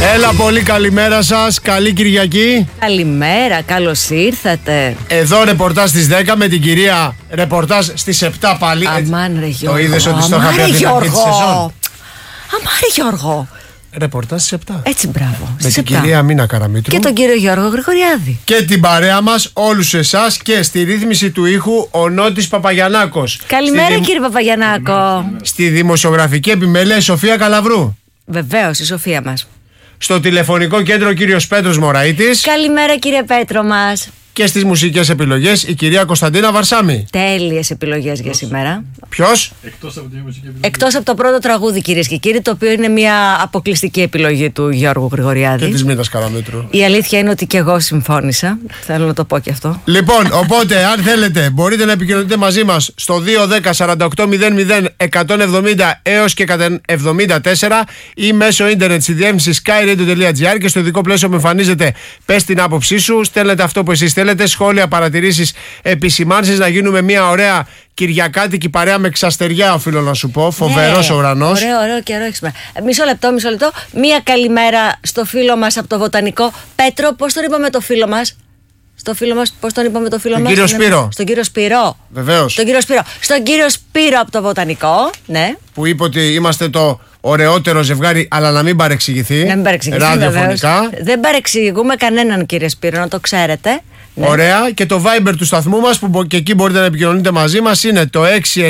Έλα, πολύ καλημέρα σας. Καλή Κυριακή. Καλημέρα, καλώς ήρθατε. Εδώ ρεπορτάζ στις 10 με την κυρία ρεπορτάζ στις 7 πάλι. Αμάν ρε Γιώργο. Το είδες ότι στο είχα πει αυτή τη σεζόν. Αμάν ρε Γιώργο. Ρεπορτάζ στις 7. Έτσι, μπράβο. Με την κυρία Μίνα Καραμήτρου. Και τον κύριο Γιώργο Γρηγοριάδη. Και την παρέα μας, όλους εσάς, και στη ρύθμιση του ήχου ο Νότης Παπαγιαννάκος. Καλημέρα κύριε Παπαγιαννάκο. Στη δημοσιογραφική επιμέλεια η Σοφία Καλαβρού. Βεβαίως, η Σοφία μας. Στο τηλεφωνικό κέντρο ο κύριος Πέτρος Μωραΐτης. Καλημέρα κύριε Πέτρο μας. Και στις μουσικές επιλογές η κυρία Κωνσταντίνα Βαρσάμι. Τέλειες επιλογές για σήμερα. Ποιος? Εκτός από το πρώτο τραγούδι, κυρίες και κύριοι, το οποίο είναι μια αποκλειστική επιλογή του Γιώργου Γρηγοριάδη. Και της Μίνας Καραμήτρου. Η αλήθεια είναι ότι και εγώ συμφώνησα. Θέλω να το πω και αυτό. Λοιπόν, οπότε, αν θέλετε, μπορείτε να επικοινωνείτε μαζί μας στο 210-4800-170 έως και 174 ή μέσω ίντερνετ στη διεύθυνση skyradio.gr, και στο ειδικό πλαίσιο που εμφανίζεται, πες την άποψή σου, στέλνετε αυτό που εσείς θέλετε, σχόλια, παρατηρήσεις, επισημάνσεις, να γίνουμε μια ωραία κυριακάτικη παρέα με ξαστεριά, οφείλω να σου πω. Φοβερός ο ουρανός. Ωραίο καιρό έχεις. Μισό λεπτό. Μία καλημέρα στο φίλο μας από το Βοτανικό. Πέτρο, πώς τον είπαμε το φίλο μας? Πώς τον είπαμε το φίλο μας? Κύριο Σπύρο. Στον κύριο Σπύρο. Βεβαίως. Στον κύριο Σπύρο από το Βοτανικό. Ναι. Που είπε ότι είμαστε το ωραιότερο ζευγάρι, αλλά να μην παρεξηγηθεί. Ραδιοφωνικά. Δεν παρεξηγούμε κανέναν, κύριε Σπύρο, να το ξέρετε. Ναι. Ωραία. Και το Viber του σταθμού μας, που και εκεί μπορείτε να επικοινωνείτε μαζί μας, είναι το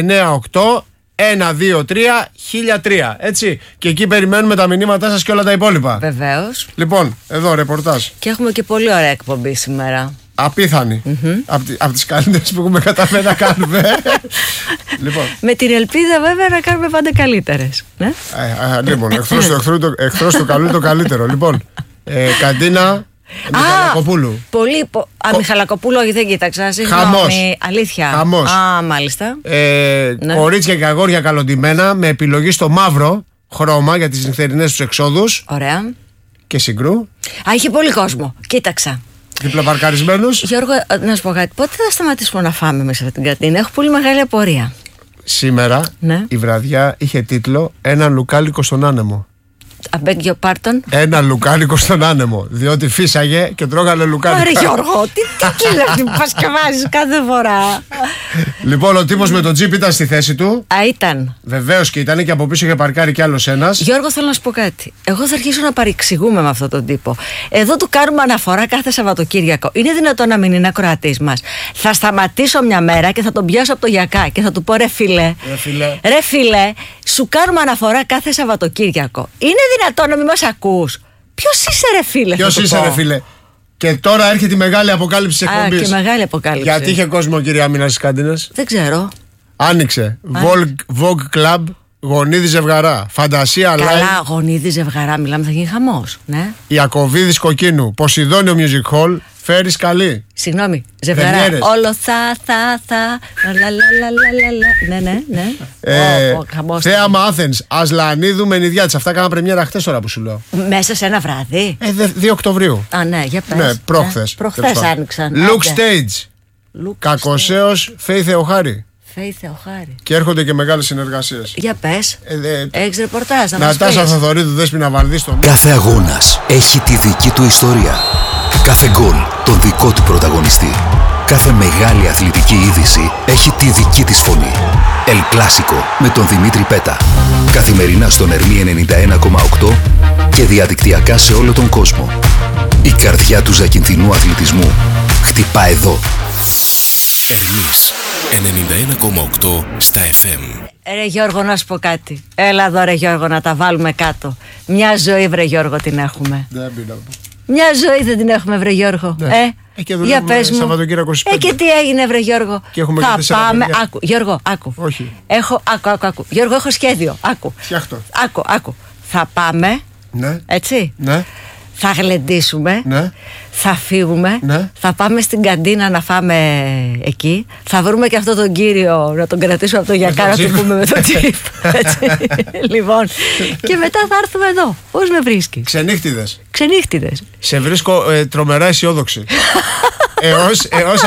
698-123-1003. Έτσι. Και εκεί περιμένουμε τα μηνύματά σας και όλα τα υπόλοιπα. Βεβαίως. Λοιπόν, εδώ ρεπορτάζ. Και έχουμε και πολύ ωραία εκπομπή σήμερα. Απίθανη. Από τις καλύτερες που έχουμε καταφέρει να κάνουμε. Λοιπόν. Με την ελπίδα βέβαια να κάνουμε πάντα καλύτερες. Ναι. Λοιπόν, εχθρός του καλού το καλύτερο. Λοιπόν, καντίνα Μιχαλακοπούλου. Μιχαλακοπούλου, όχι, δεν κοίταξα. Χαμός. Αλήθεια. Χαμός. Μάλιστα. Ναι. Κορίτσια και αγόρια καλοντημένα, με επιλογή στο μαύρο χρώμα για τις νυχτερινές τους εξόδους. Ωραία. Και συγκρού. Είχε πολύ κόσμο. Κοίταξα. Διπλαπαρκαρισμένους. Γιώργο, να σου πω κάτι. Πότε θα σταματήσουμε να φάμε μέσα από την καντίνα? Έχω πολύ μεγάλη απορία. Σήμερα η βραδιά είχε τίτλο «Ένα λουκάλικο στον άνεμο». I beg your pardon. Ένα λουκάλικο στον άνεμο. Διότι φύσαγε και τρώγανε λουκάλικα. Άρε Γιώργο, τι κύλα αυτή που πασκευάζεις κάθε φορά. Λοιπόν, ο τύπος με τον τζιπ ήταν στη θέση του. Ήταν. Βεβαίως και ήταν, και από πίσω είχε παρκάρει κι άλλος ένας. Γιώργο, θέλω να σου πω κάτι. Εγώ θα αρχίσω να παρεξηγούμε με αυτόν τον τύπο. Εδώ του κάνουμε αναφορά κάθε Σαββατοκύριακο. Είναι δυνατόν να μην είναι ακροατής μας? Θα σταματήσω μια μέρα και θα τον πιάσω από το γιακά και θα του πω: ρε φίλε, σου κάνουμε αναφορά κάθε Σαββατοκύριακο. Είναι δυνατόν να μην μας ακούς? Ποιος είσαι ρε φίλε? Ποιος είσαι ρε φίλε? Και τώρα έρχεται η μεγάλη αποκάλυψη της εκπομπής. Και μεγάλη αποκάλυψη. Γιατί είχε κόσμο, κυρία Μίνα, στις καντίνες? Δεν ξέρω. Άνοιξε. Vogue Club, Γονίδη Ζευγαρά. Φαντασία Live. Καλά, Γονίδη Ζευγαρά, μιλάμε, θα γίνει χαμός. Ναι. Ιακωβίδης Κοκκίνου. Ποσειδόνιο Music Hall. Φέρεις καλή. Συγγνώμη, Ζευγαρά. Όλο θα. Ναι. Θέαμα Άθενς. Ασλανίδου Μενιδιάτης. Αυτά κάνα πρεμιέρα χτες τώρα που σου λέω. Μέσα σε ένα βράδυ. 2 Οκτωβρίου. Α, ναι, για πες. Ναι, προχθές. Προχθές άνοιξαν. Look Stage. Κακοσέως Φέη Θεοχάρη. Και έρχονται και μεγάλες συνεργασίες. Για πες. Έχεις ρεπορτάζ? Νατάσα Θοδωρίδου, Δέσποινα Βαρδίστο. Κάθε αγώνας έχει τη δική του ιστορία. Κάθε γκολ τον δικό του πρωταγωνιστή. Κάθε μεγάλη αθλητική είδηση έχει τη δική της φωνή. El Clásico με τον Δημήτρη Πέτα. Καθημερινά στον Ερμή 91,8 και διαδικτυακά σε όλο τον κόσμο. Η καρδιά του ζακυνθινού αθλητισμού χτυπά εδώ. Ερμής 91,8 στα FM. Ρε Γιώργο, να σου πω κάτι. Έλα εδώ ρε Γιώργο, να τα βάλουμε κάτω. Μια ζωή βρε Γιώργο την έχουμε. Μια ζωή δεν την έχουμε βρε Γιώργο. Και για πες μου. Και τι έγινε βρε Γιώργο? Θα πάμε. Άκου Γιώργο, άκου. Όχι. Άκου. Γιώργο, έχω σχέδιο. Άκου. Άκου. Θα πάμε. Ναι. Έτσι. Ναι. Θα γλεντήσουμε. Ναι. Θα φύγουμε. Ναι. Θα πάμε στην καντίνα να φάμε εκεί. Θα βρούμε και αυτόν τον κύριο να τον κρατήσουμε από το γιακά, να του πούμε με το τσίπ. Λοιπόν. Και μετά θα έρθουμε εδώ. Πώς με βρίσκεις? Ξενύχτιδες. Σε βρίσκω τρομερά αισιόδοξη.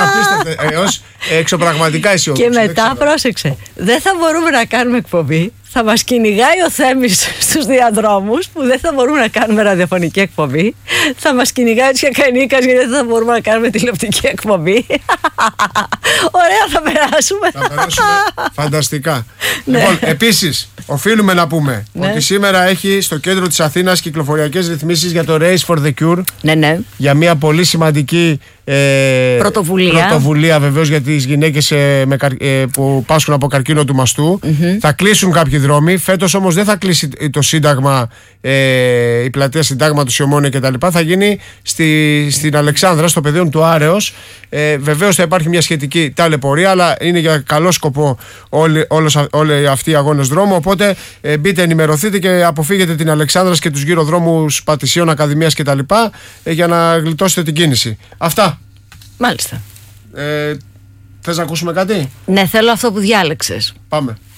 Έως εξωπραγματικά αισιόδοξη. Και μετά πρόσεξε. Δεν θα μπορούμε να κάνουμε εκπομπή. Θα μας κυνηγάει ο Θέμης στους διαδρόμους που δεν θα μπορούμε να κάνουμε ραδιοφωνική εκπομπή. Θα μας κυνηγάει ο Τσιακανίκας γιατί δεν θα μπορούμε να κάνουμε τηλεοπτική εκπομπή. Ωραία, θα περάσουμε. Θα περάσουμε φανταστικά. Λοιπόν, επίσης, οφείλουμε να πούμε ότι σήμερα έχει στο κέντρο της Αθήνας κυκλοφοριακές ρυθμίσεις για το Race for the Cure. Ναι. Για μια πολύ σημαντική πρωτοβουλία βεβαίως για τις γυναίκες που πάσχουν από καρκίνο του μαστού. Θα κλείσουν κάποιοι δρόμοι. Φέτος όμως δεν θα κλείσει το Σύνταγμα, η πλατεία Συντάγματος, η Ομόνια κτλ. Θα γίνει στην Αλεξάνδρα, στο πεδίο του Άρεως. Βεβαίως θα υπάρχει μια σχετική ταλαιπωρία, αλλά είναι για καλό σκοπό όλοι αυτοί οι αγώνες δρόμου. Οπότε μπείτε, ενημερωθείτε και αποφύγετε την Αλεξάνδρας και τους γύρω δρόμους Πατησίων, Ακαδημίας κτλ. Για να γλιτώσετε την κίνηση. Αυτά. Μάλιστα. Θες να ακούσουμε κάτι? Ναι, θέλω αυτό που διάλεξες. Πάμε.